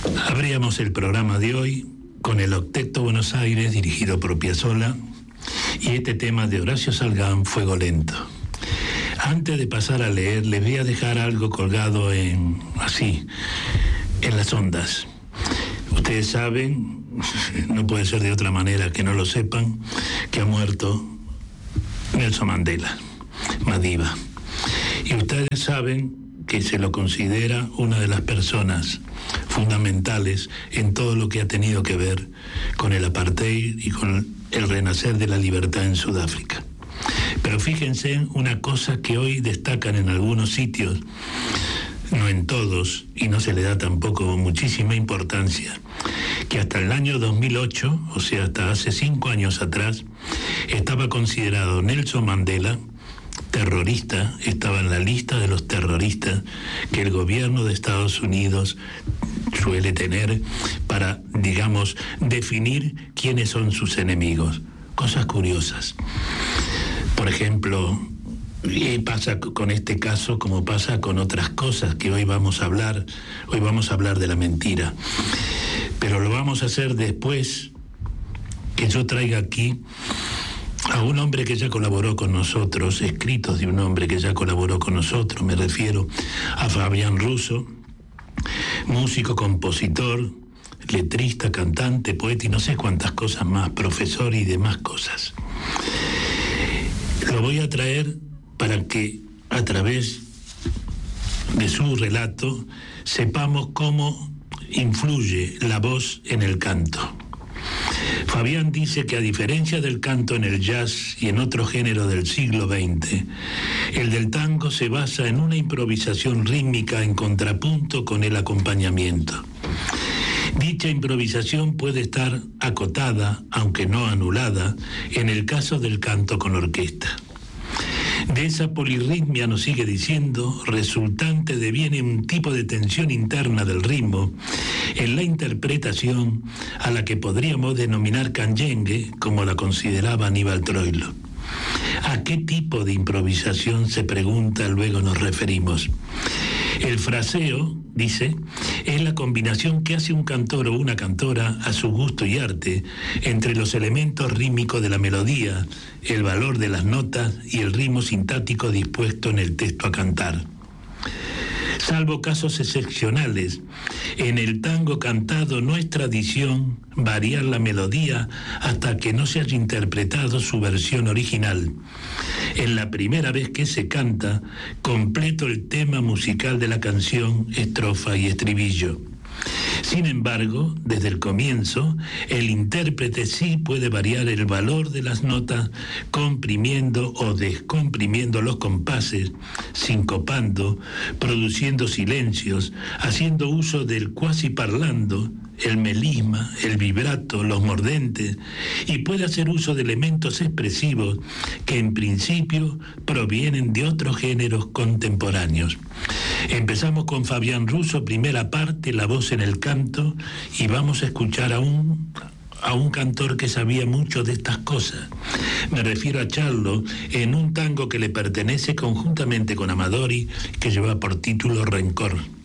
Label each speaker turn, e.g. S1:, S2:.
S1: Abríamos el programa de hoy con el Octeto Buenos Aires, dirigido por Piazzolla, y este tema de Horacio Salgán, Fuego Lento. Antes de pasar a leer, les voy a dejar algo colgado en las ondas. Ustedes saben, no puede ser de otra manera que no lo sepan, que ha muerto Nelson Mandela, Madiba. Y ustedes saben que se lo considera una de las personas fundamentales en todo lo que ha tenido que ver con el apartheid y con el renacer de la libertad en Sudáfrica. Pero fíjense una cosa que hoy destacan en algunos sitios, no en todos, y no se le da tampoco muchísima importancia, que hasta el año 2008, o sea, hasta hace 5 años atrás, estaba considerado Nelson Mandela terrorista, estaba en la lista de los terroristas que el gobierno de Estados Unidos suele tener para, digamos, definir quiénes son sus enemigos. Cosas curiosas. Por ejemplo, pasa con este caso como pasa con otras cosas que hoy vamos a hablar. Hoy vamos a hablar de la mentira. Pero lo vamos a hacer después que yo traiga aquí a un hombre que ya colaboró con nosotros, escritos de un hombre que ya colaboró con nosotros, me refiero a Fabián Russo, músico, compositor, letrista, cantante, poeta y no sé cuántas cosas más, profesor y demás cosas. Lo voy a traer para que a través de su relato sepamos cómo influye la voz en el canto. Fabián dice que a diferencia del canto en el jazz y en otro género del siglo XX, el del tango se basa en una improvisación rítmica en contrapunto con el acompañamiento. Dicha improvisación puede estar acotada, aunque no anulada, en el caso del canto con orquesta. De esa polirritmia, nos sigue diciendo, resultante deviene un tipo de tensión interna del ritmo en la interpretación a la que podríamos denominar canyengue, como la consideraba Aníbal Troilo. ¿A qué tipo de improvisación, se pregunta, luego nos referimos? El fraseo, dice, es la combinación que hace un cantor o una cantora a su gusto y arte entre los elementos rítmicos de la melodía, el valor de las notas y el ritmo sintático dispuesto en el texto a cantar. Salvo casos excepcionales, en el tango cantado no es tradición variar la melodía hasta que no se haya interpretado su versión original. En la primera vez que se canta, completo el tema musical de la canción, estrofa y estribillo. Sin embargo, desde el comienzo, el intérprete sí puede variar el valor de las notas, comprimiendo o descomprimiendo los compases, sincopando, produciendo silencios, haciendo uso del cuasi parlando, el melisma, el vibrato, los mordentes, y puede hacer uso de elementos expresivos que en principio provienen de otros géneros contemporáneos. Empezamos con Fabián Russo, primera parte, la voz en el canto, y vamos a escuchar a un cantor que sabía mucho de estas cosas. Me refiero a Charlo, en un tango que le pertenece conjuntamente con Amadori, que lleva por título Rencor.